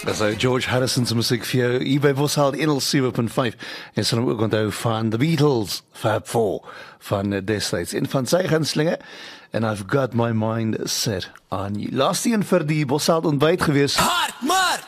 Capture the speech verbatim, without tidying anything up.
Dis ou George Harrison se musiek vir jou hier by Bosheld one oh seven point five. En sal hom ook onthou van The Beatles, Fab Four van destyds en van sy gunstelinge. And I've got my mind set on you. Laaste een vir die Bosheld ontbyt gewees. Hard, maar